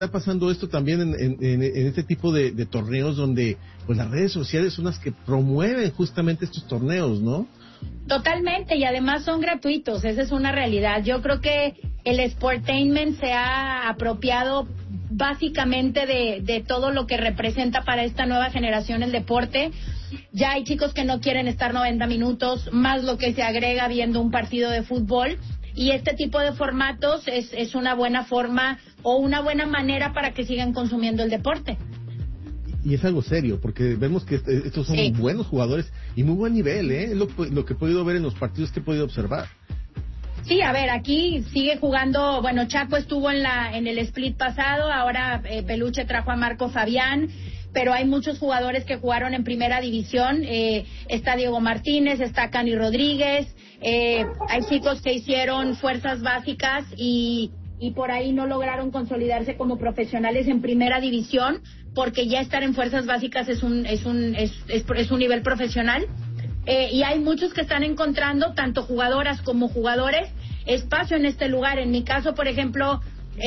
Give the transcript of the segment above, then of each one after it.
está pasando esto también en este tipo de torneos donde pues las redes sociales son las que promueven justamente estos torneos, ¿no? Totalmente, y además son gratuitos, esa es una realidad. Yo creo que el sportainment se ha apropiado básicamente de todo lo que representa para esta nueva generación el deporte. Ya hay chicos que no quieren estar 90 minutos, más lo que se agrega viendo un partido de fútbol. Y este tipo de formatos es una buena forma o una buena manera para que sigan consumiendo el deporte. Y es algo serio, porque vemos que estos son buenos jugadores y muy buen nivel, ¿eh? Lo que he podido ver en los partidos que he podido observar. Sí, a ver, aquí sigue jugando, bueno, Chaco estuvo en el split pasado, ahora Peluche trajo a Marco Fabián, pero hay muchos jugadores que jugaron en primera división, está Diego Martínez, está Cani Rodríguez, hay chicos que hicieron fuerzas básicas y por ahí no lograron consolidarse como profesionales en primera división, porque ya estar en fuerzas básicas es un nivel profesional. Y hay muchos que están encontrando, tanto jugadoras como jugadores, espacio en este lugar. En mi caso, por ejemplo,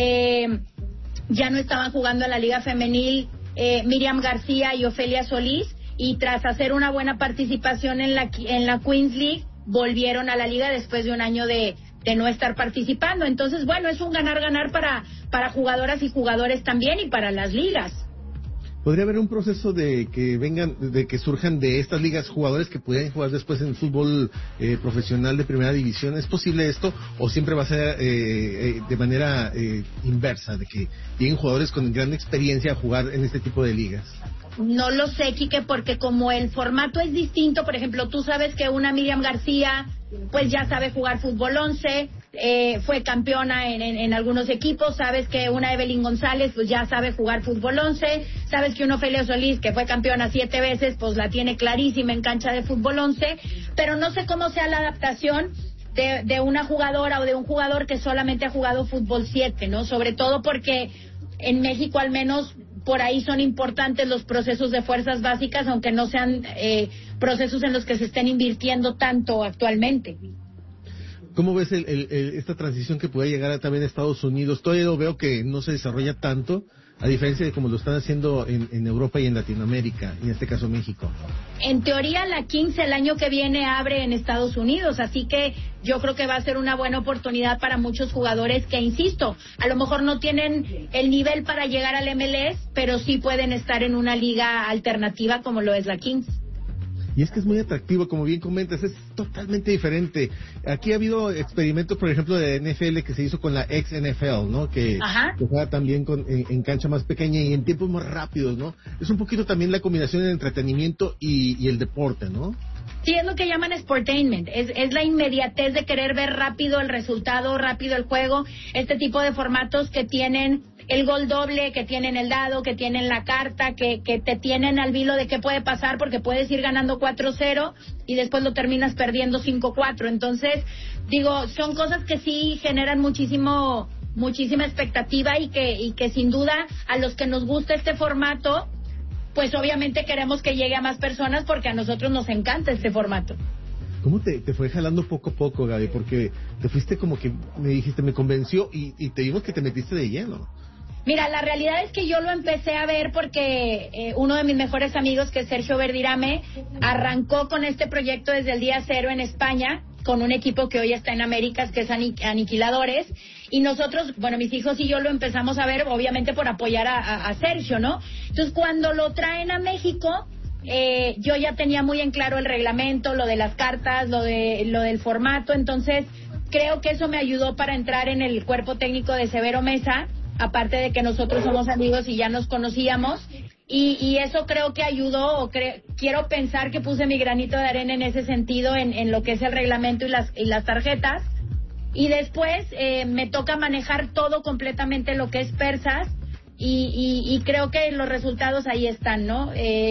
ya no estaban jugando en la Liga Femenil Miriam García y Ofelia Solís, y tras hacer una buena participación en la Queens League, volvieron a la liga después de un año de no estar participando. Entonces, bueno, es un ganar-ganar para jugadoras y jugadores también, y para las ligas. ¿Podría haber un proceso de que surjan de estas ligas jugadores que pudieran jugar después en fútbol profesional de primera división? ¿Es posible esto o siempre va a ser de manera inversa, de que lleguen jugadores con gran experiencia a jugar en este tipo de ligas? No lo sé, Quique, porque como el formato es distinto, por ejemplo, tú sabes que una Miriam García pues ya sabe jugar fútbol 11, fue campeona en algunos equipos. Sabes que una Evelyn González pues ya sabe jugar fútbol 11, sabes que una Ofelia Solís, que fue campeona 7 veces, pues la tiene clarísima en cancha de fútbol 11, pero no sé cómo sea la adaptación de una jugadora o de un jugador que solamente ha jugado fútbol 7, ¿no? Sobre todo porque en México al menos por ahí son importantes los procesos de fuerzas básicas, aunque no sean procesos en los que se estén invirtiendo tanto actualmente. ¿Cómo ves esta transición que puede llegar también a Estados Unidos? Todavía lo veo que no se desarrolla tanto, a diferencia de como lo están haciendo en Europa y en Latinoamérica, y en este caso México. En teoría la 15 el año que viene abre en Estados Unidos, así que yo creo que va a ser una buena oportunidad para muchos jugadores que, insisto, a lo mejor no tienen el nivel para llegar al MLS, pero sí pueden estar en una liga alternativa como lo es la Kings. Y es que es muy atractivo, como bien comentas, es totalmente diferente. Aquí ha habido experimentos, por ejemplo, de NFL que se hizo con la ex-NFL, ¿no? Que juega también en cancha más pequeña y en tiempos más rápidos, ¿no? Es un poquito también la combinación del entretenimiento y el deporte, ¿no? Sí, es lo que llaman sportainment, es la inmediatez de querer ver rápido el resultado, rápido el juego, este tipo de formatos que tienen el gol doble, que tienen el dado, que tienen la carta, que te tienen al vilo de qué puede pasar, porque puedes ir ganando 4-0 y después lo terminas perdiendo 5-4. Entonces, digo, son cosas que sí generan muchísima expectativa y que sin duda a los que nos gusta este formato, pues obviamente queremos que llegue a más personas porque a nosotros nos encanta este formato. ¿Cómo te fue jalando poco a poco, Gaby? Porque te fuiste como que me dijiste, me convenció y te vimos que te metiste de lleno. Mira, la realidad es que yo lo empecé a ver porque uno de mis mejores amigos, que es Sergio Verdirame, arrancó con este proyecto desde el día cero en España, con un equipo que hoy está en Américas, que es Aniquiladores, y nosotros, bueno, mis hijos y yo lo empezamos a ver, obviamente por apoyar a Sergio, ¿no? Entonces, cuando lo traen a México, yo ya tenía muy en claro el reglamento, lo de las cartas, lo del formato, entonces creo que eso me ayudó para entrar en el cuerpo técnico de Severo Mesa, aparte de que nosotros somos amigos y ya nos conocíamos, y eso creo que ayudó, quiero pensar que puse mi granito de arena en ese sentido, en lo que es el reglamento y las tarjetas, y después me toca manejar todo completamente lo que es persas, y creo que los resultados ahí están, ¿no?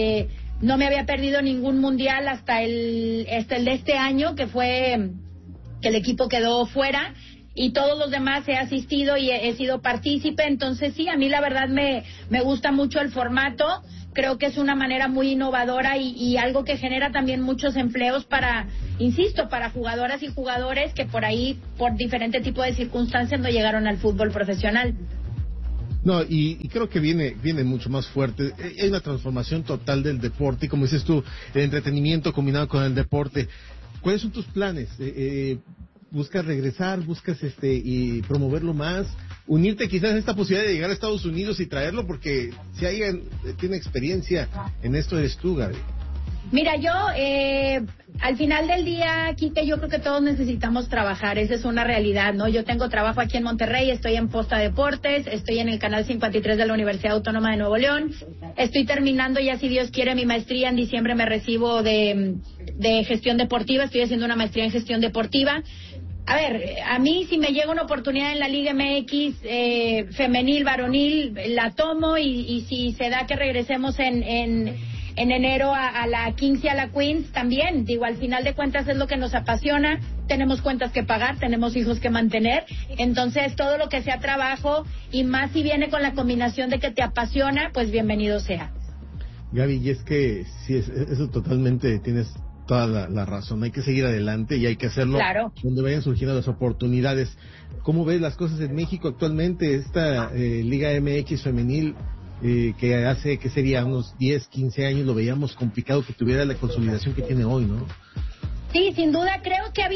No me había perdido ningún mundial hasta el de este año, que fue que el equipo quedó fuera, y todos los demás he asistido y he sido partícipe. Entonces sí, a mí la verdad me gusta mucho el formato, creo que es una manera muy innovadora y algo que genera también muchos empleos para jugadoras y jugadores que por ahí, por diferente tipo de circunstancias, no llegaron al fútbol profesional. No, y creo que viene mucho más fuerte. Hay una transformación total del deporte, y como dices tú, el entretenimiento combinado con el deporte. ¿Cuáles son tus planes? ¿Buscas regresar? ¿Buscas y promoverlo más? ¿Unirte quizás a esta posibilidad de llegar a Estados Unidos y traerlo? Porque si alguien tiene experiencia en esto eres tú, Gaby. Mira, yo, al final del día, Quique, yo creo que todos necesitamos trabajar, esa es una realidad, ¿no? Yo tengo trabajo aquí en Monterrey, estoy en Posta Deportes, estoy en el Canal 53 de la Universidad Autónoma de Nuevo León, estoy terminando ya, si Dios quiere, mi maestría, en diciembre me recibo de gestión deportiva, estoy haciendo una maestría en gestión deportiva. A ver, a mí si me llega una oportunidad en la Liga MX, femenil, varonil, la tomo, y si se da que regresemos en enero a la Kings y a la Queens también, digo, al final de cuentas es lo que nos apasiona, tenemos cuentas que pagar, tenemos hijos que mantener, entonces todo lo que sea trabajo, y más si viene con la combinación de que te apasiona, pues bienvenido sea. Gaby, y es que sí, eso totalmente tienes toda la razón, hay que seguir adelante y hay que hacerlo donde vayan surgiendo las oportunidades. ¿Cómo ves las cosas en México actualmente? Esta Liga MX femenil, que hace, que sería unos 10, 15 años, lo veíamos complicado que tuviera la consolidación que tiene hoy, ¿no? Sí, sin duda, creo que ha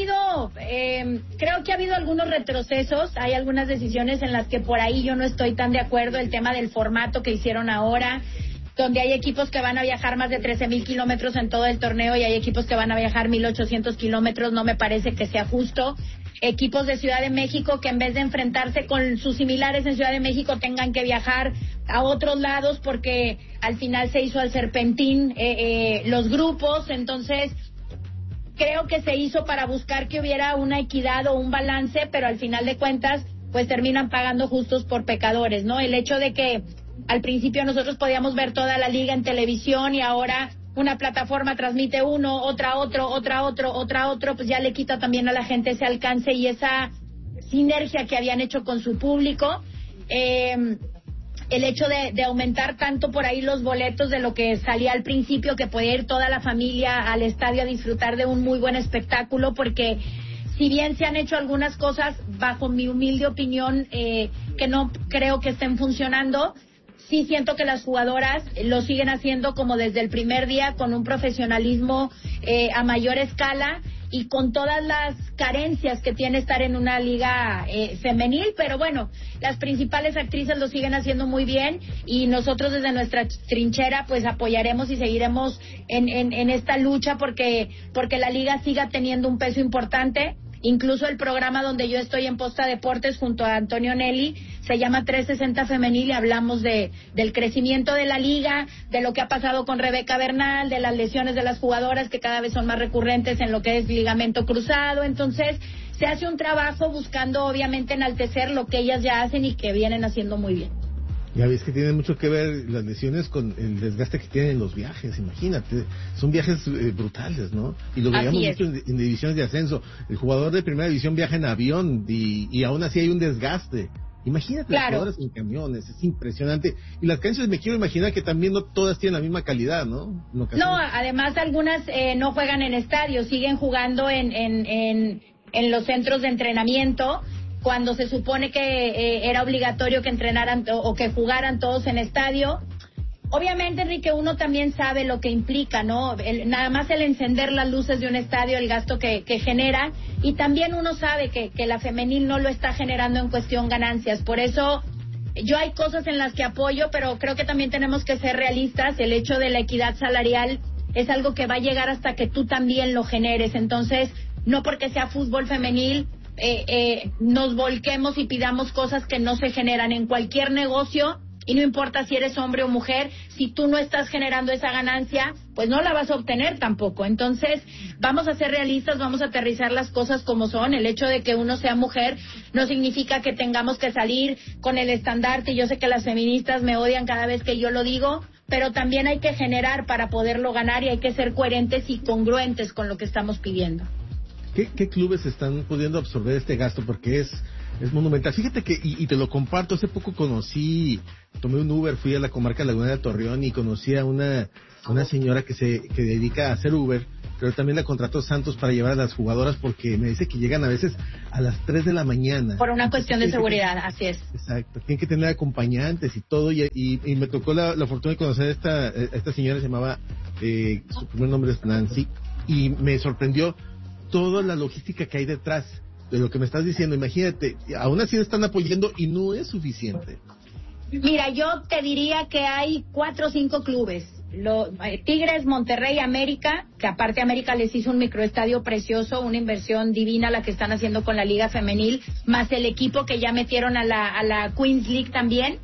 habido algunos retrocesos, hay algunas decisiones en las que por ahí yo no estoy tan de acuerdo, el tema del formato que hicieron ahora, donde hay equipos que van a viajar más de 13,000 kilómetros en todo el torneo y hay equipos que van a viajar 1,800 kilómetros, no me parece que sea justo. Equipos de Ciudad de México que en vez de enfrentarse con sus similares en Ciudad de México tengan que viajar a otros lados porque al final se hizo al serpentín los grupos, entonces creo que se hizo para buscar que hubiera una equidad o un balance, pero al final de cuentas pues terminan pagando justos por pecadores, ¿no? El hecho de que al principio nosotros podíamos ver toda la liga en televisión y ahora una plataforma transmite uno, otra otro, pues ya le quita también a la gente ese alcance y esa sinergia que habían hecho con su público. El hecho de aumentar tanto por ahí los boletos de lo que salía al principio, que podía ir toda la familia al estadio a disfrutar de un muy buen espectáculo, porque si bien se han hecho algunas cosas, bajo mi humilde opinión, que no creo que estén funcionando, sí siento que las jugadoras lo siguen haciendo como desde el primer día, con un profesionalismo a mayor escala y con todas las carencias que tiene estar en una liga femenil, pero bueno, las principales actrices lo siguen haciendo muy bien y nosotros desde nuestra trinchera pues apoyaremos y seguiremos en esta lucha porque la liga siga teniendo un peso importante. Incluso el programa donde yo estoy en Posta Deportes junto a Antonio Nelly se llama 360 Femenil y hablamos del crecimiento de la liga, de lo que ha pasado con Rebeca Bernal, de las lesiones de las jugadoras que cada vez son más recurrentes en lo que es ligamento cruzado. Entonces se hace un trabajo buscando obviamente enaltecer lo que ellas ya hacen y que vienen haciendo muy bien. Ya ves que tiene mucho que ver las lesiones con el desgaste que tienen los viajes, imagínate, son viajes brutales, ¿no? Y lo veíamos mucho en divisiones de ascenso, el jugador de primera división viaja en avión y aún así hay un desgaste. Imagínate las jugadoras en camiones, es impresionante. Y las canchas me quiero imaginar que también no todas tienen la misma calidad, ¿no? No, además algunas no juegan en estadios, siguen jugando en los centros de entrenamiento, cuando se supone que era obligatorio que entrenaran o que jugaran todos en estadio. Obviamente, Enrique, uno también sabe lo que implica, ¿no? Nada más el encender las luces de un estadio, el gasto que genera, y también uno sabe que la femenil no lo está generando en cuestión ganancias. Por eso yo hay cosas en las que apoyo, pero creo que también tenemos que ser realistas. El hecho de la equidad salarial es algo que va a llegar hasta que tú también lo generes. Entonces, no porque sea fútbol femenil nos volquemos y pidamos cosas que no se generan en cualquier negocio, y no importa si eres hombre o mujer, si tú no estás generando esa ganancia, pues no la vas a obtener tampoco. Entonces vamos a ser realistas, vamos a aterrizar las cosas como son. El hecho de que uno sea mujer no significa que tengamos que salir con el estandarte, y yo sé que las feministas me odian cada vez que yo lo digo, pero también hay que generar para poderlo ganar y hay que ser coherentes y congruentes con lo que estamos pidiendo. ¿Qué clubes están pudiendo absorber este gasto? Porque es monumental. Fíjate que, y te lo comparto, hace poco tomé un Uber, fui a la comarca Laguna de Torreón y conocí a una señora que dedica a hacer Uber, pero también la contrató Santos para llevar a las jugadoras porque me dice que llegan a veces a las 3 de la mañana. Por una cuestión de seguridad, así es. Exacto, tienen que tener acompañantes y todo, y me tocó la fortuna de conocer a esta señora, se llamaba, su primer nombre es Nancy, y me sorprendió toda la logística que hay detrás de lo que me estás diciendo. Imagínate, aún así están apoyando y no es suficiente. Mira, yo te diría que hay 4 o 5 clubes. Tigres, Monterrey, América, que aparte América les hizo un microestadio precioso, una inversión divina la que están haciendo con la Liga Femenil, más el equipo que ya metieron a la Queens League también.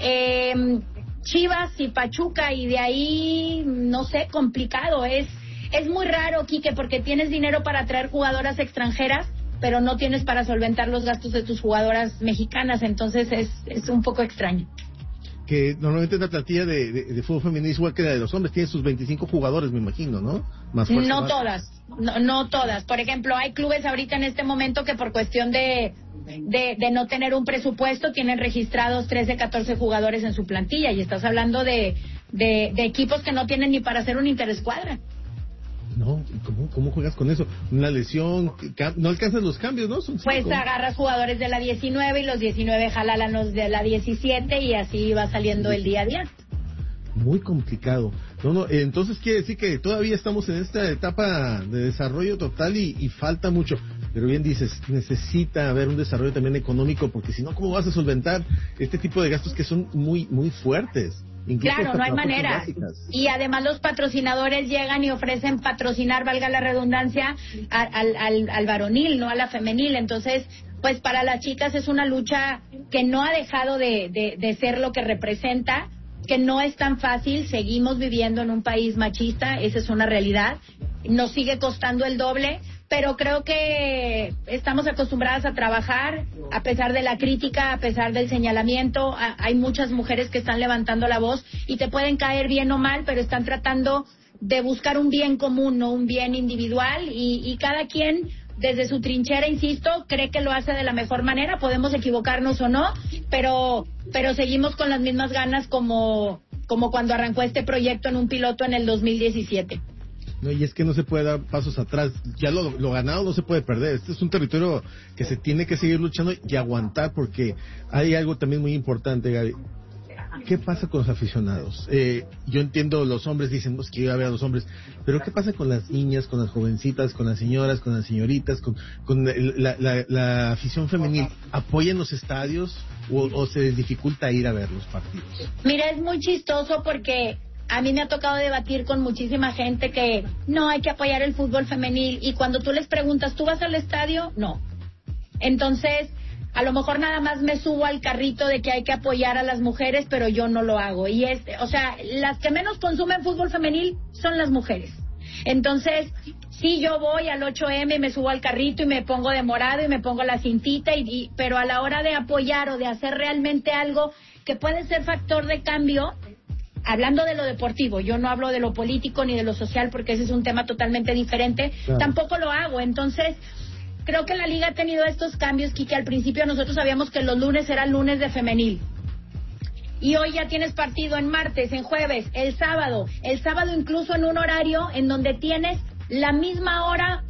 Chivas y Pachuca, y de ahí, no sé, complicado. Es muy raro, Quique, porque tienes dinero para traer jugadoras extranjeras, pero no tienes para solventar los gastos de tus jugadoras mexicanas, entonces es un poco extraño. Que normalmente la plantilla de fútbol femenino es igual que la de los hombres, tiene sus 25 jugadores, me imagino, ¿no? No todas, no todas. Por ejemplo, hay clubes ahorita en este momento que por cuestión de no tener un presupuesto tienen registrados 13, 14 jugadores en su plantilla, y estás hablando de equipos que no tienen ni para hacer un interescuadra. No, ¿cómo juegas con eso? Una lesión, no alcanzas los cambios, ¿no? Pues agarras jugadores de la 19 y los 19 jalan a los de la 17 y así va saliendo el día a día. Muy complicado. Entonces quiere decir que todavía estamos en esta etapa de desarrollo total y falta mucho. Pero bien dices, necesita haber un desarrollo también económico, porque si no, ¿cómo vas a solventar este tipo de gastos que son muy, muy fuertes? Claro, no hay manera. Y además los patrocinadores llegan y ofrecen patrocinar, valga la redundancia, al varonil, no a la femenil. Entonces, pues para las chicas es una lucha que no ha dejado de ser lo que representa, que no es tan fácil. Seguimos viviendo en un país machista, esa es una realidad. Nos sigue costando el doble, pero creo que estamos acostumbradas a trabajar a pesar de la crítica, a pesar del señalamiento. Hay muchas mujeres que están levantando la voz y te pueden caer bien o mal, pero están tratando de buscar un bien común, no un bien individual, y cada quien desde su trinchera, insisto, cree que lo hace de la mejor manera. Podemos equivocarnos o no, pero seguimos con las mismas ganas como cuando arrancó este proyecto en un piloto en el 2017. No, y es que no se puede dar pasos atrás. Ya lo ganado no se puede perder. Este es un territorio que se tiene que seguir luchando y aguantar, porque hay algo también muy importante, Gaby. ¿Qué pasa con los aficionados? Yo entiendo, los hombres dicen, pues que iba a ver a los hombres, pero ¿qué pasa con las niñas, con las jovencitas, con las señoras, con las señoritas, con la afición femenil? ¿Apoyan los estadios o se les dificulta ir a ver los partidos? Mira, es muy chistoso porque a mí me ha tocado debatir con muchísima gente que no hay que apoyar el fútbol femenil, y cuando tú les preguntas, ¿tú vas al estadio? No. Entonces, a lo mejor nada más me subo al carrito de que hay que apoyar a las mujeres, pero yo no lo hago. Y las que menos consumen fútbol femenil son las mujeres. Entonces, sí, yo voy al 8M y me subo al carrito y me pongo de morado y me pongo la cintita, pero a la hora de apoyar o de hacer realmente algo que puede ser factor de cambio, hablando de lo deportivo, yo no hablo de lo político ni de lo social, porque ese es un tema totalmente diferente, claro. Tampoco lo hago. Entonces, creo que la liga ha tenido estos cambios, Quique. Al principio nosotros sabíamos que los lunes eran lunes de femenil, y hoy ya tienes partido en martes, en jueves, el sábado incluso en un horario en donde tienes la misma hora,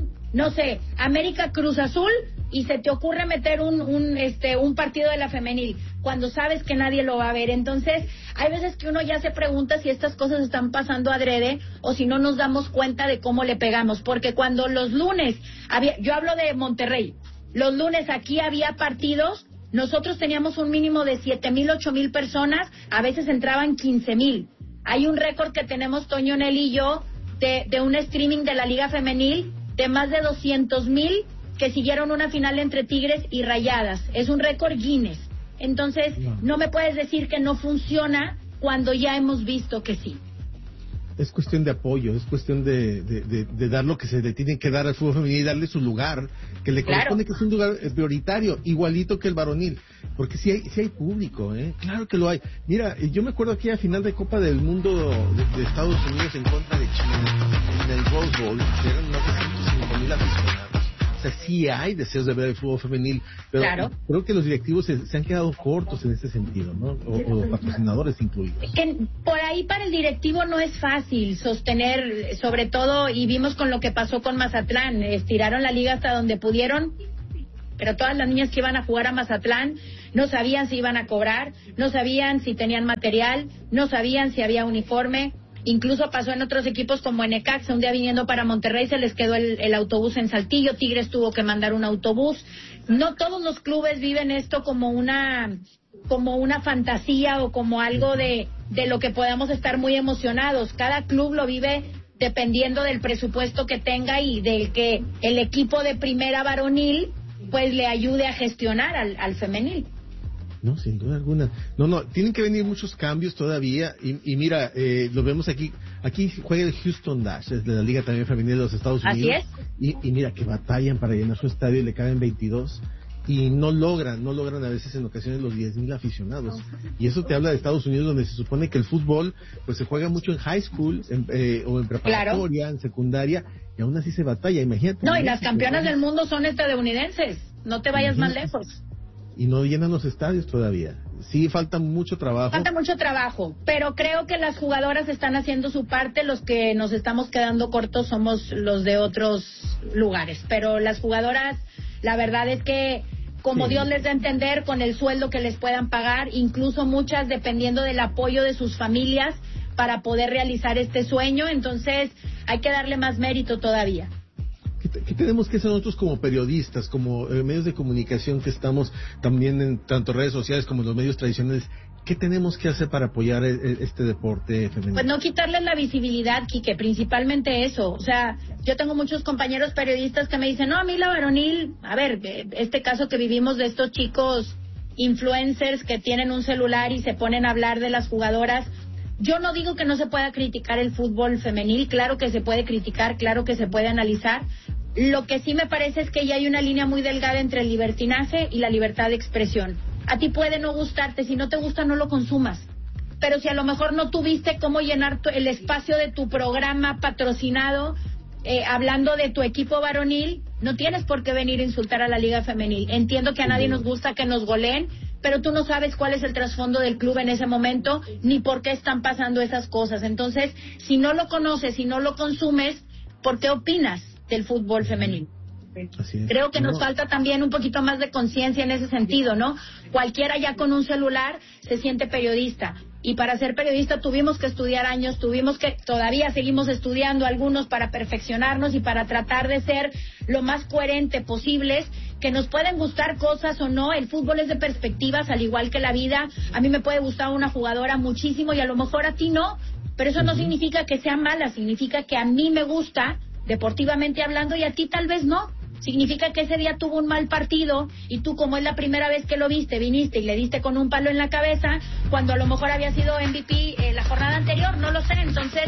América Cruz Azul, y se te ocurre meter un partido de la femenil cuando sabes que nadie lo va a ver. Entonces, hay veces que uno ya se pregunta si estas cosas están pasando adrede o si no nos damos cuenta de cómo le pegamos, porque cuando los lunes yo hablo de Monterrey, los lunes aquí había partidos, nosotros teníamos un mínimo de 7,000, 8,000 personas, a veces entraban 15,000. Hay un récord que tenemos Toño, Nel y yo de un streaming de la Liga Femenil de más de 200,000 que siguieron una final entre Tigres y Rayadas. Es un récord Guinness. Entonces, no me puedes decir que no funciona cuando ya hemos visto que sí. Es cuestión de apoyo, es cuestión de dar lo que se le tiene que dar al fútbol femenil y darle su lugar, que le corresponde, que es un lugar prioritario, igualito que el varonil, porque sí hay público, claro que lo hay. Mira, yo me acuerdo aquella final de Copa del Mundo de Estados Unidos en contra de China, en el Rose Bowl, que eran más de 105,000 aficionados. O sea, sí hay deseos de ver el fútbol femenil, pero claro, creo que los directivos se han quedado cortos en ese sentido, ¿no? O patrocinadores incluidos. Que por ahí para el directivo no es fácil sostener, sobre todo, y vimos con lo que pasó con Mazatlán, estiraron la liga hasta donde pudieron, pero todas las niñas que iban a jugar a Mazatlán no sabían si iban a cobrar, no sabían si tenían material, no sabían si había uniforme. Incluso pasó en otros equipos como en Necaxa, un día viniendo para Monterrey se les quedó el autobús en Saltillo, Tigres tuvo que mandar un autobús. No todos los clubes viven esto como una fantasía o como algo de lo que podamos estar muy emocionados. Cada club lo vive dependiendo del presupuesto que tenga y del que el equipo de primera varonil pues le ayude a gestionar al femenil. No, sin duda alguna. No, tienen que venir muchos cambios todavía. Y mira, lo vemos aquí. Aquí juega el Houston Dash, es de la Liga también Femenil de los Estados Unidos. Así es. Y mira que batallan para llenar su estadio y le caben 22. Y no logran a veces en ocasiones los 10,000 aficionados. Y eso te habla de Estados Unidos, donde se supone que el fútbol pues se juega mucho en high school o en preparatoria, claro, en secundaria, y aún así se batalla. Imagínate. No, y las campeonas del mundo son estadounidenses. No te vayas más lejos. Y no llenan los estadios todavía. Sí, falta mucho trabajo. Falta mucho trabajo, pero creo que las jugadoras están haciendo su parte. Los que nos estamos quedando cortos somos los de otros lugares. Pero las jugadoras, la verdad es que, como sí, Dios les da a entender, con el sueldo que les puedan pagar, incluso muchas dependiendo del apoyo de sus familias para poder realizar este sueño. Entonces, hay que darle más mérito todavía. ¿Qué tenemos que hacer nosotros como periodistas, como medios de comunicación que estamos también en tanto redes sociales como en los medios tradicionales? ¿Qué tenemos que hacer para apoyar este deporte femenino? Pues no quitarles la visibilidad, Quique, principalmente eso. O sea, yo tengo muchos compañeros periodistas que me dicen, no, a mí la varonil, a ver, este caso que vivimos de estos chicos influencers que tienen un celular y se ponen a hablar de las jugadoras. Yo no digo que no se pueda criticar el fútbol femenil, claro que se puede criticar, claro que se puede analizar. Lo que sí me parece es que ya hay una línea muy delgada entre el libertinaje y la libertad de expresión. A ti puede no gustarte, si no te gusta no lo consumas. Pero si a lo mejor no tuviste cómo llenar el espacio de tu programa patrocinado, hablando de tu equipo varonil, no tienes por qué venir a insultar a la liga femenil. Entiendo que a nadie nos gusta que nos goleen, pero tú no sabes cuál es el trasfondo del club en ese momento, ni por qué están pasando esas cosas. Entonces, si no lo conoces, si no lo consumes, ¿por qué opinas del fútbol femenino? Creo que nos falta también un poquito más de conciencia en ese sentido, ¿no? Cualquiera ya con un celular se siente periodista. Y para ser periodista tuvimos que estudiar años, todavía seguimos estudiando algunos para perfeccionarnos y para tratar de ser lo más coherente posibles. Que nos pueden gustar cosas o no, el fútbol es de perspectivas, al igual que la vida. A mí me puede gustar una jugadora muchísimo y a lo mejor a ti no, pero eso no significa que sea mala, significa que a mí me gusta, deportivamente hablando, y a ti tal vez no. Significa que ese día tuvo un mal partido y tú, como es la primera vez que lo viste, viniste y le diste con un palo en la cabeza, cuando a lo mejor había sido MVP la jornada anterior, no lo sé. Entonces,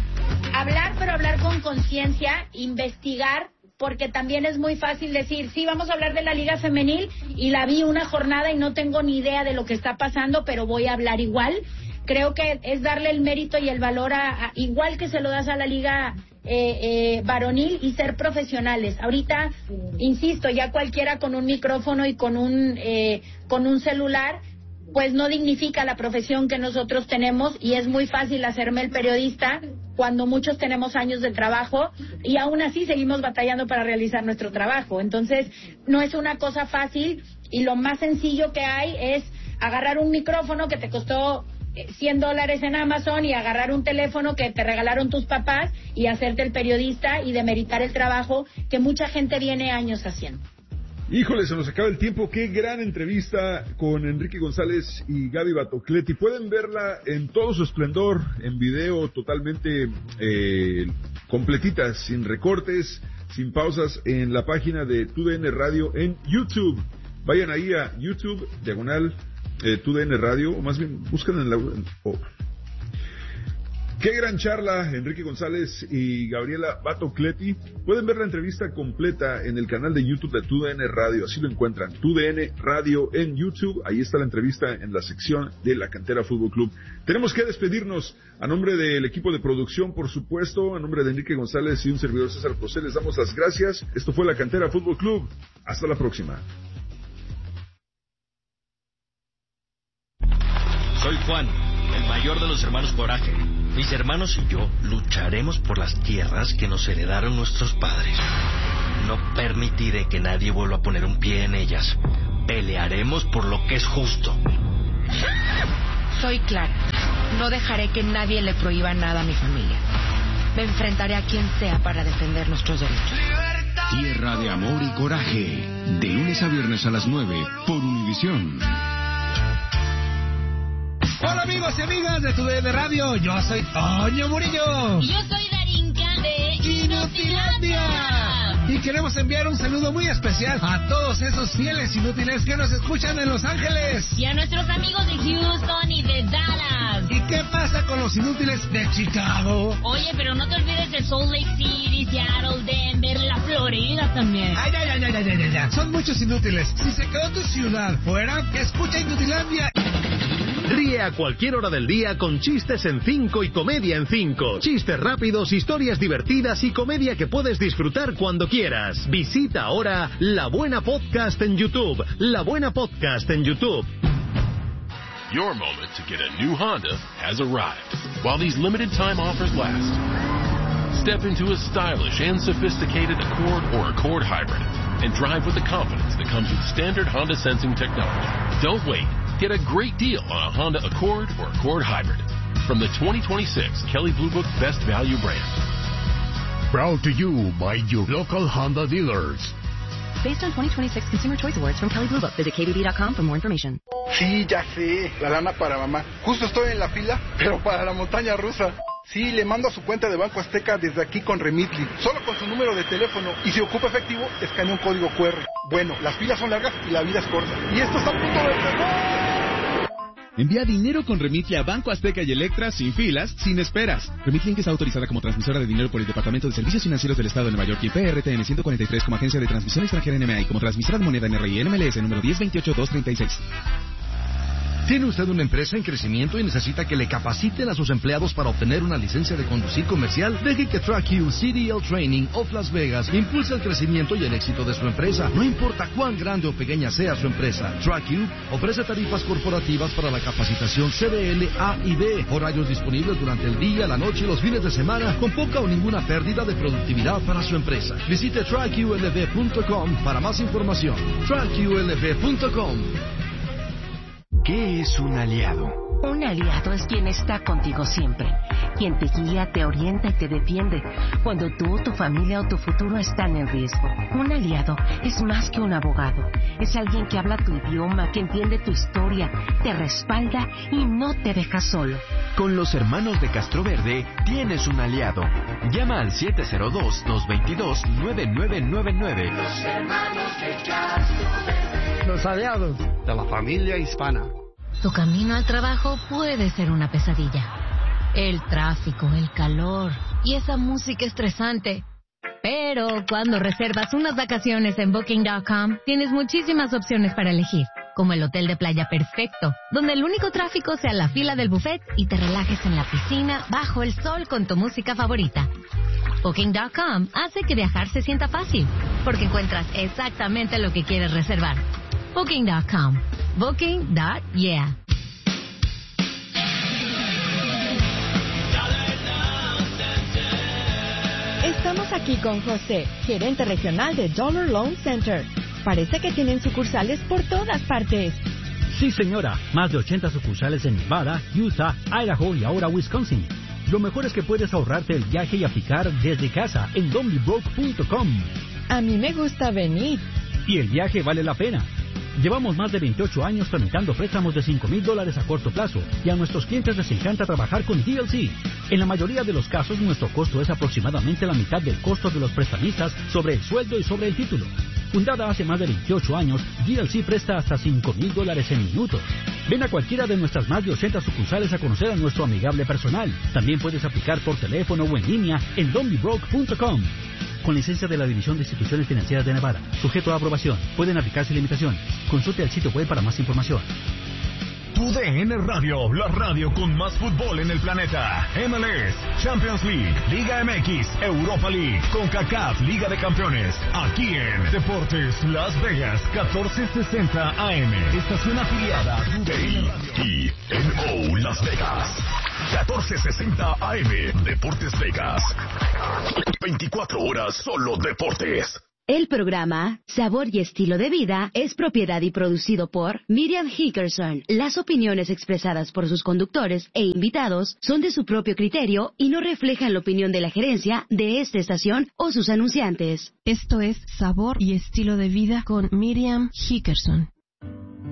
pero hablar con conciencia, investigar, porque también es muy fácil decir, sí, vamos a hablar de la liga femenil y la vi una jornada y no tengo ni idea de lo que está pasando, pero voy a hablar igual. Creo que es darle el mérito y el valor igual que se lo das a la liga varonil, y ser profesionales. Ahorita, insisto, ya cualquiera con un micrófono y con un celular, pues no dignifica la profesión que nosotros tenemos, y es muy fácil hacerme el periodista cuando muchos tenemos años de trabajo y aún así seguimos batallando para realizar nuestro trabajo. Entonces, no es una cosa fácil, y lo más sencillo que hay es agarrar un micrófono que te costó $100 en Amazon y agarrar un teléfono que te regalaron tus papás y hacerte el periodista y demeritar el trabajo que mucha gente viene años haciendo. Híjole, se nos acaba el tiempo. Qué gran entrevista con Enrique González y Gaby Batocletti. Pueden verla en todo su esplendor, en video totalmente completita, sin recortes, sin pausas, en la página de TUDN Radio en YouTube. Vayan ahí a YouTube, /TUDN Radio, o más bien buscan en la... Qué gran charla, Enrique González y Gabriela Batocletti. Pueden ver la entrevista completa en el canal de YouTube de TUDN Radio, así lo encuentran, TUDN Radio en YouTube. Ahí está la entrevista en la sección de La Cantera Fútbol Club. Tenemos que despedirnos. A nombre del equipo de producción, por supuesto, a nombre de Enrique González y un servidor César Procel, les damos las gracias. Esto fue La Cantera Fútbol Club. Hasta la próxima. Soy Juan, el mayor de los hermanos Coraje. Mis hermanos y yo lucharemos por las tierras que nos heredaron nuestros padres. No permitiré que nadie vuelva a poner un pie en ellas. Pelearemos por lo que es justo. Soy Clara. No dejaré que nadie le prohíba nada a mi familia. Me enfrentaré a quien sea para defender nuestros derechos. Tierra de amor y coraje. De lunes a viernes a las 9 por Univisión. Hola amigos y amigas de TUDN Radio, yo soy Toño Murillo. Y yo soy Darinka de Inutilandia. Y queremos enviar un saludo muy especial a todos esos fieles inútiles que nos escuchan en Los Ángeles. Y a nuestros amigos de Houston y de Dallas. ¿Y qué pasa con los inútiles de Chicago? Oye, pero no te olvides de Salt Lake City, Seattle, Denver, la Florida también. Ay. Son muchos inútiles. Si se quedó tu ciudad fuera, escucha Inutilandia. Ríe a cualquier hora del día con chistes en 5 y comedia en 5. Chistes rápidos, historias divertidas y comedia que puedes disfrutar cuando quieras. Visita ahora La Buena Podcast en YouTube. La Buena Podcast en YouTube. Your moment to get a new Honda has arrived. While these limited time offers last, step into a stylish and sophisticated Accord or Accord Hybrid and drive with the confidence that comes with standard Honda sensing technology. Don't wait. Get a great deal on a Honda Accord or Accord Hybrid from the 2026 Kelley Blue Book Best Value brand. Proud to you by your local Honda dealers. Based on 2026 Consumer Choice Awards from Kelley Blue Book. Visit KBB.com for more information. Sí, ya sé, la lana para mamá. Justo estoy en la fila, pero para la montaña rusa. Sí, le mando a su cuenta de Banco Azteca desde aquí con Remitly, solo con su número de teléfono, y si ocupa efectivo, escanea un código QR. Bueno, las filas son largas y la vida es corta. Y esto está a punto de empezar. Envía dinero con Remitly a Banco Azteca y Electra sin filas, sin esperas. Remitly Inc. está autorizada como transmisora de dinero por el Departamento de Servicios Financieros del Estado de Nueva York y PRTN 143 como agencia de transmisión extranjera NMA y como transmisora de moneda NRI NMLS número 1028236. ¿Tiene usted una empresa en crecimiento y necesita que le capaciten a sus empleados para obtener una licencia de conducir comercial? Deje que TrackU CDL Training of Las Vegas impulse el crecimiento y el éxito de su empresa. No importa cuán grande o pequeña sea su empresa, TrackU ofrece tarifas corporativas para la capacitación CDL A y B, horarios disponibles durante el día, la noche y los fines de semana, con poca o ninguna pérdida de productividad para su empresa. Visite TrackULV.com para más información. TrackULV.com. ¿Qué es un aliado? Un aliado es quien está contigo siempre, quien te guía, te orienta y te defiende cuando tú, tu familia o tu futuro están en riesgo. Un aliado es más que un abogado, es alguien que habla tu idioma, que entiende tu historia, te respalda y no te deja solo. Con los hermanos de Castroverde tienes un aliado. Llama al 702-222-9999. Los hermanos de Castroverde. Los aliados de la familia hispana. Tu camino al trabajo puede ser una pesadilla. El tráfico, el calor y esa música estresante. Pero cuando reservas unas vacaciones en Booking.com, tienes muchísimas opciones para elegir, como el hotel de playa perfecto, donde el único tráfico sea la fila del buffet y te relajes en la piscina bajo el sol con tu música favorita. Booking.com hace que viajar se sienta fácil, porque encuentras exactamente lo que quieres reservar. Booking.com. Booking.yeah. Estamos aquí con José, gerente regional de Dollar Loan Center. Parece que tienen sucursales por todas partes. Sí, señora. Más de 80 sucursales en Nevada, Utah, Idaho y ahora Wisconsin. Lo mejor es que puedes ahorrarte el viaje y aplicar desde casa en don'tbebroke.com. A mí me gusta venir. Y el viaje vale la pena. Llevamos más de 28 años tramitando préstamos de $5,000 a corto plazo y a nuestros clientes les encanta trabajar con DLC. En la mayoría de los casos, nuestro costo es aproximadamente la mitad del costo de los prestamistas sobre el sueldo y sobre el título. Fundada hace más de 28 años, DLC presta hasta $5,000 en minutos. Ven a cualquiera de nuestras más de 80 sucursales a conocer a nuestro amigable personal. También puedes aplicar por teléfono o en línea en donbebroke.com. Con licencia de la División de Instituciones Financieras de Nevada. Sujeto a aprobación. Pueden aplicarse limitaciones. Consulte el sitio web para más información. TUDN Radio, la radio con más fútbol en el planeta. MLS, Champions League, Liga MX, Europa League, CONCACAF, Liga de Campeones. Aquí en Deportes Las Vegas, 1460 AM. Estación afiliada a TUDN Radio. TNO Las Vegas, 1460 AM. Deportes Vegas. 24 horas solo deportes. El programa Sabor y Estilo de Vida es propiedad y producido por Miriam Hickerson. Las opiniones expresadas por sus conductores e invitados son de su propio criterio y no reflejan la opinión de la gerencia de esta estación o sus anunciantes. Esto es Sabor y Estilo de Vida con Miriam Hickerson.